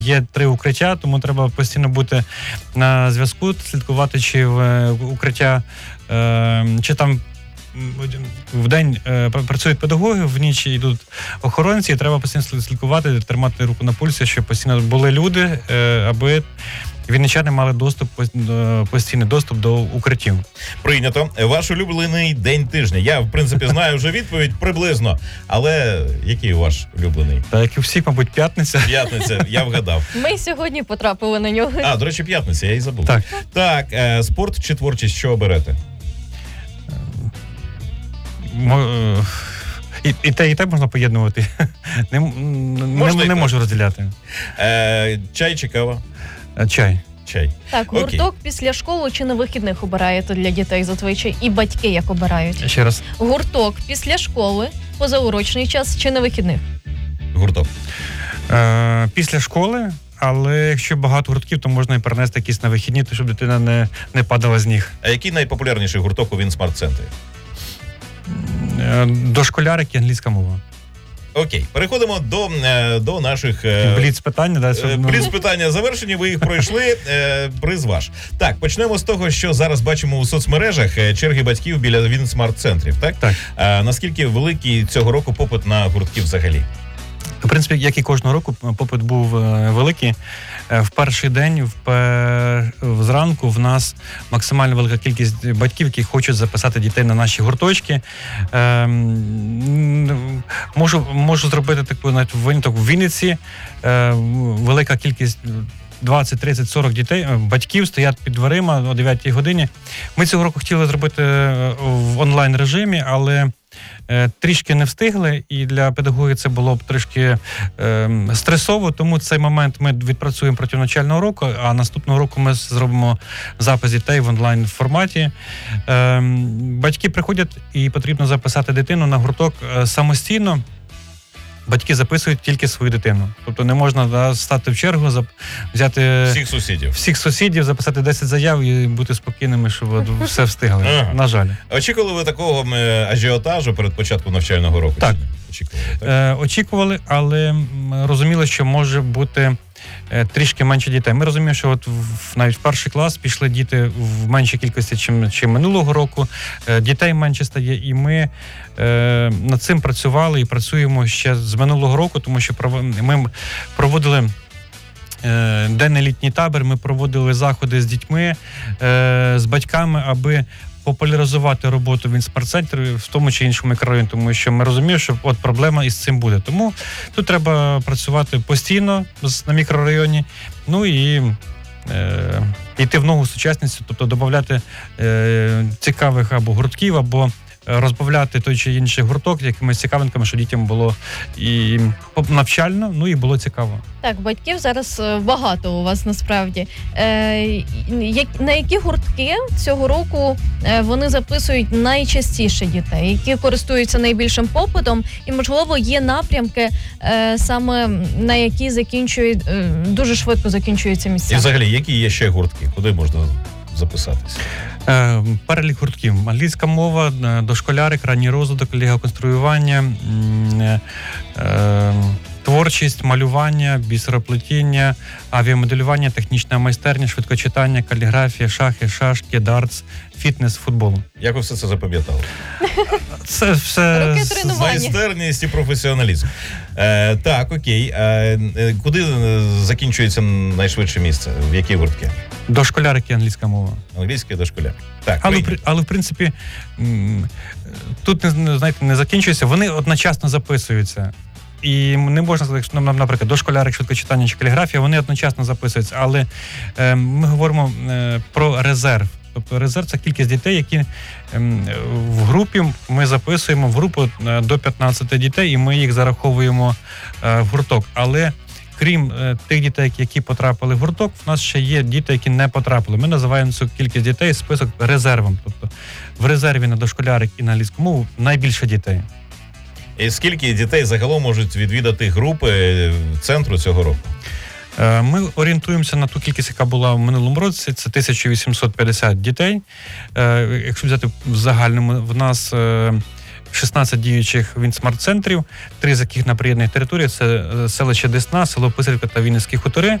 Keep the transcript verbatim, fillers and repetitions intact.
Є три укриття, тому треба постійно бути на зв'язку, слідкувати, чи в укриття, е, чи там в день е, працюють педагоги, в ніч йдуть охоронці, і треба постійно слідкувати, тримати руку на пульсі, щоб постійно були люди, е, аби вінничани мали доступ, постійний доступ до укриттів. Прийнято. Ваш улюблений день тижня. Я, в принципі, знаю вже відповідь приблизно, але який ваш улюблений? Так, як і всіх, мабуть, п'ятниця. П'ятниця, я вгадав. Ми сьогодні потрапили на нього. А, до речі, п'ятниця, я і забув. Так. Так, е, спорт чи творчість, що оберете? Мо- І, і те, і те можна поєднувати. Не, Можна не, і не так. можу розділяти. Е, чай чи кава? Чай. Чай. Так, Окей. гурток після школи чи на вихідних обираєте для дітей зазвичай? І батьки як обирають? Ще раз. Гурток після школи, позаурочний час чи на вихідних? Гурток. Е, після школи, але якщо багато гуртків, то можна і перенести якісь на вихідні, то щоб дитина не, не падала з ніг. А який найпопулярніший гурток у Вінсмарт-центрі? Е, дошколярики, англійська мова. Окей, переходимо до, е, до наших... е, Бліц питання, да, Е, щоб, ну, Плюс питання завершені, ви їх пройшли, е, приз ваш. Так, почнемо з того, що зараз бачимо у соцмережах е, черги батьків біля Вінсмарт-центрів, так? Так. А наскільки великий цього року попит на гуртки взагалі? В принципі, як і кожного року, попит був е, великий. Е, в перший день, в пер... зранку, в нас максимально велика кількість батьків, які хочуть записати дітей на наші гурточки. Е, м, можу, можу зробити таку навіть виняток в Вінниці. Е, велика кількість двадцять, тридцять, сорок дітей, батьків стоять під дверима о дев'ятій годині. Ми цього року хотіли зробити в онлайн режимі, але трішки не встигли, і для педагогів це було б трішки е, стресово, тому цей момент ми відпрацюємо протягом навчального року, а наступного року ми зробимо запис дітей в онлайн форматі. Е, батьки приходять і потрібно записати дитину на гурток самостійно. Батьки записують тільки свою дитину. Тобто не можна, да, стати в чергу, зап... взяти Всіх сусідів. всіх сусідів, записати десять заяв і бути спокійними, що от все встигли. Ага. На жаль. Очікували ви такого е, ажіотажу перед початком навчального року? Так. Чи ні? Очікували, так? Е, очікували, але м, розуміли, що може бути е, трішки менше дітей. Ми розуміємо, що от в, навіть в перший клас пішли діти в меншій кількості, чим, чим минулого року. Е, дітей менше стає, і ми е, над цим працювали і працюємо ще з минулого року, тому що пров- ми проводили е, денний літній табір, ми проводили заходи з дітьми, е, з батьками, аби популяризувати роботу в Вінсмарт-центрі в тому чи іншому мікрорайоні, тому що ми розуміємо, що от проблема із цим буде. Тому тут треба працювати постійно на мікрорайоні, ну і е, йти в ногу з сучасністю, тобто додати е, цікавих або гуртків, або розбавляти той чи інший гурток якимись цікавинками, щоб дітям було і навчально, ну і було цікаво. Так, батьків зараз е, багато у вас насправді. Е, як, на які гуртки цього року е, вони записують найчастіше дітей, які користуються найбільшим попитом, і, можливо, є напрямки, е, саме на які закінчують, е, дуже швидко закінчуються місця? І взагалі, які є ще гуртки? Куди можна записатися? Е, перелік гуртків. Англійська мова, е, дошколярик, ранній розвиток, лігоконструювання, м, е, е, творчість, малювання, бісероплетіння, авіамоделювання, технічна майстерня, швидкочитання, каліграфія, шахи, шашки, дартс, фітнес, футбол. Як ви все це запам'ятали? Це все Роки з- тренувань. Майстерність і професіоналізм. Е, так, окей. Е, е, куди е, закінчується найшвидше місце? В які гуртки? дошколярики, англійська мова. Англійський дошколяр. Так, Але, в прийнято. при- але в принципі, м, тут не, знаєте, не закінчується, вони одночасно записуються. І не можна сказати, що, нам, наприклад, дошколярик, швидкочитання чи каліграфія, вони одночасно записуються, але е, ми говоримо е, про резерв. Тобто резерв – це кількість дітей, які е, в групі ми записуємо в групу е, до п'ятнадцяти дітей, і ми їх зараховуємо е, в гурток. Але крім е, тих дітей, які потрапили в гурток, в нас ще є діти, які не потрапили. Ми називаємо цю кількість дітей список резервом. Тобто в резерві на дошколярик і на англійську мову найбільше дітей. І скільки дітей загалом можуть відвідати групи центру цього року? Е, Ми орієнтуємося на ту кількість, яка була в минулому році, це тисяча вісімсот п'ятдесят дітей. Е, Якщо взяти в загальному, в нас е, шістнадцять діючих Вінсмарт-центрів, три з яких на приєднаних територіях – це е, селище Десна, село Писарівка та Вінницькі хутори.